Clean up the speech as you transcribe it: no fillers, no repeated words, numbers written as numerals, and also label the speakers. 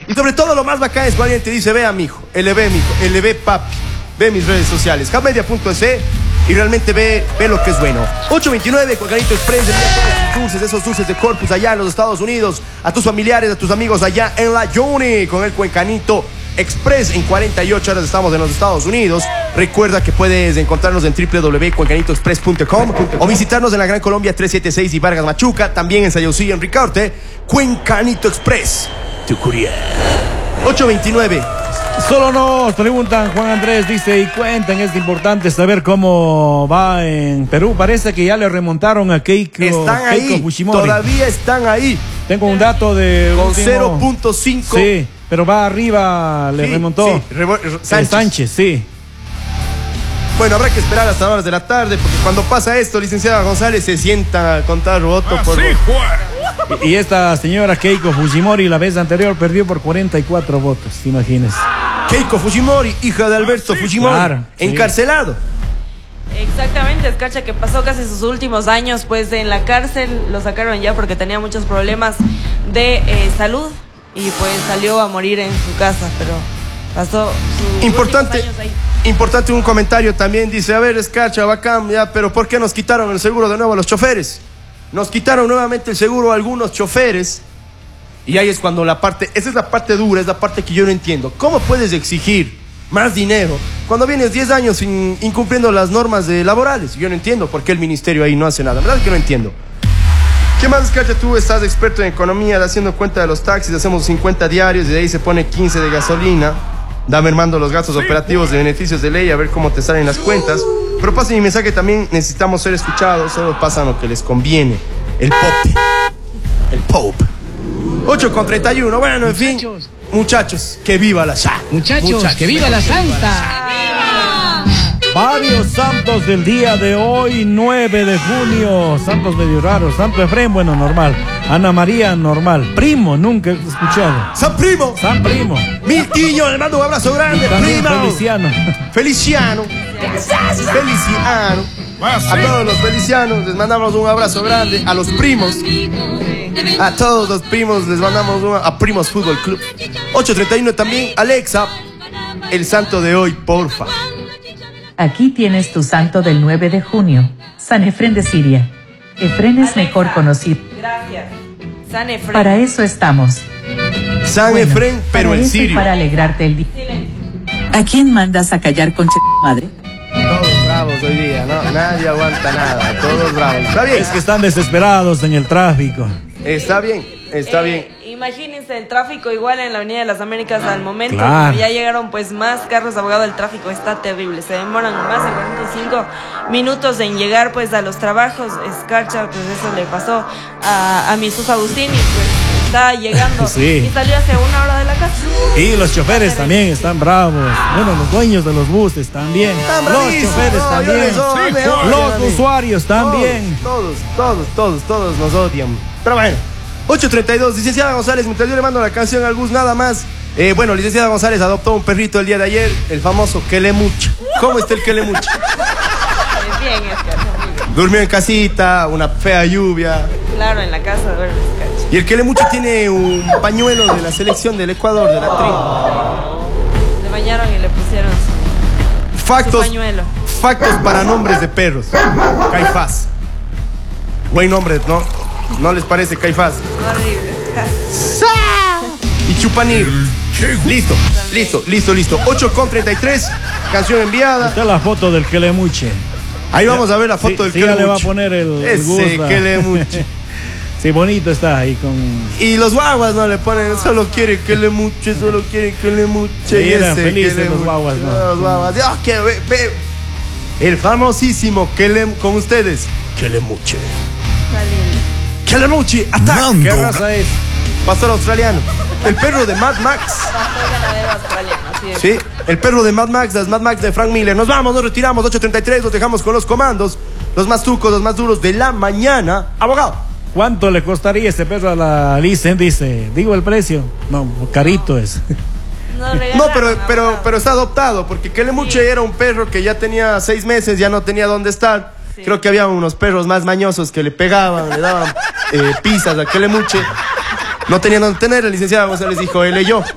Speaker 1: Y sobre todo lo más bacán es cuando alguien te dice, vea mijo, LB papi, ve mis redes sociales, hubmedia.es y realmente ve lo que es bueno. 829, Cuencanito Express, envía todos sus dulces, esos dulces de Corpus allá en los Estados Unidos, a tus familiares, a tus amigos allá en la Uni, con el Cuencanito Express. En 48 horas estamos en los Estados Unidos. Recuerda que puedes encontrarnos en www.cuencanitoexpress.com o visitarnos en la Gran Colombia 376 y Vargas Machuca, también en Sayosí y en Ricaurte. Cuencanito Express, tu courier. 829.
Speaker 2: Solo nos preguntan, Juan Andrés dice, y cuentan, es importante saber cómo va en Perú. Parece que ya le remontaron a Keiko Fujimori.
Speaker 1: Todavía están ahí.
Speaker 2: Tengo un dato de
Speaker 1: con 0.5.
Speaker 2: Sí, pero va arriba, le remontó Sánchez, sí.
Speaker 1: Bueno, habrá que esperar hasta horas de la tarde, porque cuando pasa esto, licenciada González se sienta a contar voto por voto.
Speaker 2: Y esta señora Keiko Fujimori la vez anterior perdió por 44 votos, imagínense.
Speaker 1: Keiko Fujimori, hija de Alberto Fujimori, claro, encarcelado.
Speaker 3: Exactamente, Escarcha, que pasó casi sus últimos años pues en la cárcel. Lo sacaron ya porque tenía muchos problemas de salud y pues salió a morir en su casa, pero pasó sus últimos años ahí.
Speaker 1: Importante un comentario también, dice, a ver, Escarcha, bacán, ya, pero ¿por qué nos quitaron el seguro de nuevo a los choferes? Nos quitaron nuevamente el seguro a algunos choferes. Y ahí es cuando esa es la parte dura, es la parte que yo no entiendo. ¿Cómo puedes exigir más dinero cuando vienes 10 años incumpliendo las normas laborales? Yo no entiendo por qué el ministerio ahí no hace nada. ¿Verdad que no entiendo? ¿Qué más, Escarcha? Tú estás experto en economía, haciendo cuenta de los taxis, hacemos 50 diarios y de ahí se pone 15 de gasolina. Dame armando los gastos operativos de beneficios de ley, a ver cómo te salen las cuentas. Pero pasen mi mensaje, también necesitamos ser escuchados, solo pasan lo que les conviene. El Pope. 8:31, bueno, en fin. Muchachos, que viva la Santa.
Speaker 4: Muchachos, que viva la Santa.
Speaker 2: Varios santos del día de hoy, 9 de junio. Santos medio raros. Santo Efrén, bueno, normal. Ana María, normal. Primo, nunca he escuchado.
Speaker 1: San Primo.
Speaker 2: San Primo.
Speaker 1: Miltiño, le mando un abrazo grande. Primo.
Speaker 2: Feliciano.
Speaker 1: A todos los felicianos les mandamos un abrazo grande. A los primos. A todos los primos les mandamos a Primos Fútbol Club. 8:31 también. Alexa, el santo de hoy, porfa.
Speaker 5: Aquí tienes tu santo del 9 de junio, San Efrén de Siria. Efrén es mejor conocido.
Speaker 3: Gracias. San Efrén.
Speaker 5: Para eso estamos.
Speaker 1: San Efrén, pero en sirio.
Speaker 5: Para alegrarte el día. ¿A quién mandas a callar, concha madre?
Speaker 1: Todos bravos hoy día, ¿no? Nadie aguanta nada, todos bravos. Está bien.
Speaker 2: Es que están desesperados en el tráfico.
Speaker 1: Está bien, está bien.
Speaker 3: Imagínense el tráfico igual en la Avenida de las Américas al momento.
Speaker 2: Claro.
Speaker 3: Ya llegaron pues más carros abogados. El tráfico está terrible. Se demoran más de 45 minutos en llegar pues a los trabajos. Escarcha, pues eso le pasó a mi Sus Agustín y pues está llegando.
Speaker 2: Sí.
Speaker 3: Y salió hace 1 hora de la casa.
Speaker 2: Y los choferes también están bravos. Bueno, los dueños de los buses también. Los choferes también. Los usuarios también.
Speaker 1: Todos nos odian. Pero bueno, 8:32, licenciada González, mientras yo le mando la canción al bus nada más. Bueno, licenciada González adoptó un perrito el día de ayer, el famoso Kelemucha. ¿Cómo está el Kelemucha?
Speaker 3: Bien, Escarcha.
Speaker 1: Durmió en casita, una fea lluvia.
Speaker 3: Claro, en la casa de Escarcha.
Speaker 1: Y el Kelemucha tiene un pañuelo de la selección del Ecuador, de la tri.
Speaker 3: Le bañaron y le pusieron su pañuelo.
Speaker 1: Factos para nombres de perros. Caifás. Buen nombre, ¿no? ¿No les parece Caifás?
Speaker 3: Horrible.
Speaker 1: Y Chupanir. Listo. 8:33. Canción enviada.
Speaker 2: Está la foto del Kelemuche.
Speaker 1: Ahí vamos a ver la foto del Kelemuche.
Speaker 2: Ya le va a poner el
Speaker 1: ese Kelemuche.
Speaker 2: Sí, bonito está ahí con...
Speaker 1: Y los guaguas no le ponen, solo quiere Kelemuche.
Speaker 2: Sí, eran felices los guaguas, ¿no?
Speaker 1: Los guaguas. Dios, que ve. El famosísimo con ustedes, Kelemuche. Kelemuche, ataca.
Speaker 2: ¿Qué raza es?
Speaker 1: Pastor australiano. El perro de Mad Max.
Speaker 3: Pastor ganadero australiano, así es.
Speaker 1: Sí, el perro de Mad Max, las Mad Max de Frank Miller. Nos vamos, nos retiramos, 8:33, los dejamos con los comandos. Los más tucos, los más duros de la mañana. Abogado.
Speaker 2: ¿Cuánto le costaría ese perro a la Licen? Dice, digo el precio. No, carito es.
Speaker 1: No, pero está adoptado, porque Kelemuche era un perro que ya tenía 6 meses, ya no tenía dónde estar. Sí. Creo que había unos perros más mañosos que le pegaban, le daban pizzas a Kelemuche. No tenían dónde tener, el licenciado González dijo, él y yo.